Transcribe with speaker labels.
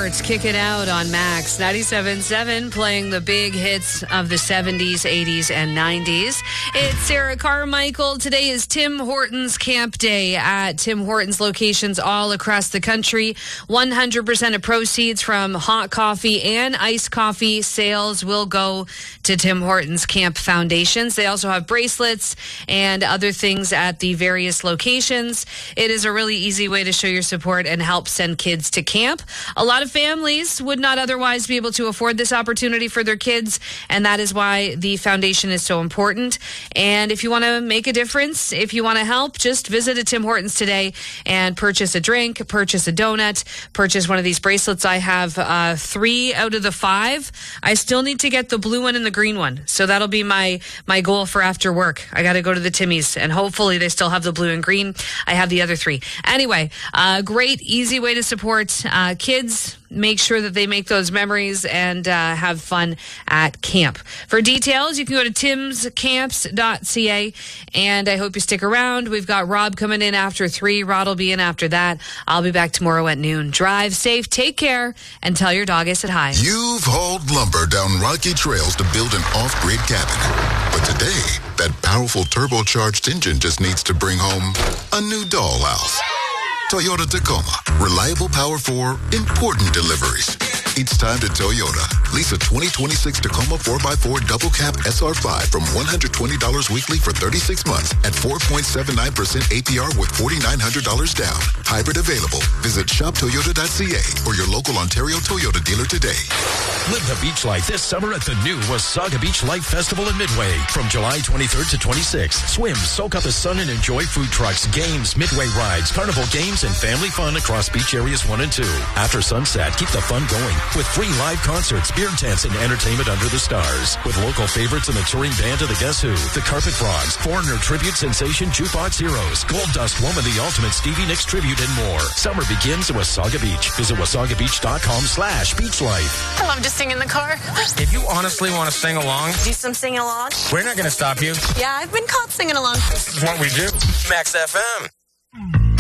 Speaker 1: Heart, Kick It Out on Max 97.7, playing the big hits of the 70s, 80s, and 90s. It's Sarah Carmichael. Today is Tim Hortons Camp Day at Tim Hortons locations all across the country. 100% of proceeds from hot coffee and iced coffee sales will go to Tim Hortons Camp Foundations. They also have bracelets and other things at the various locations. It is a really easy way to show your support and help send kids to camp. A lot of families would not otherwise be able to afford this opportunity for their kids, and that is why the foundation is so important. And if you want to make a difference, if you want to help, just visit a Tim Hortons today and purchase a drink, purchase a donut, purchase one of these bracelets. I have 3 out of the 5. I still need to get the blue one and the green one, so that'll be my goal for after work. I got to go to the Timmy's, and hopefully they still have the blue and green. I have the other 3. Anyway, great, easy way to support kids. Make sure that they make those memories and have fun at camp. For details, you can go to timscamps.ca, and I hope you stick around. We've got Rob coming in after 3. Rod will be in after that. I'll be back tomorrow at noon. Drive safe, take care, and tell your dog I said hi.
Speaker 2: You've hauled lumber down rocky trails to build an off-grid cabin. But today, that powerful turbocharged engine just needs to bring home a new dollhouse. Toyota Tacoma. Reliable power for important deliveries. It's time to Toyota. Lease a 2026 Tacoma 4x4 double cab SR5 from $120 weekly for 36 months at 4.79% APR with $4,900 down. Hybrid available. Visit shoptoyota.ca or your local Ontario Toyota dealer today.
Speaker 3: Live the beach life this summer at the new Wasaga Beach Life Festival in Midway. From July 23rd to 26th. Swim, soak up the sun, and enjoy food trucks, games, Midway rides, carnival games, and family fun across beach areas 1 and 2. After sunset, keep the fun going with free live concerts, beer tents, and entertainment under the stars. With local favorites and the touring band of the Guess Who, the Carpet Frogs, Foreigner Tribute Sensation Jukebox Heroes, Gold Dust Woman, the Ultimate Stevie Nicks Tribute, and more. Summer begins at Wasaga Beach. Visit wasagabeach.com/beachlife.
Speaker 4: I love to sing in the car.
Speaker 5: If you honestly want to sing along,
Speaker 4: Do some sing along.
Speaker 5: we're not going to stop you.
Speaker 4: Yeah, I've been caught singing along.
Speaker 5: This is what we do. Max FM.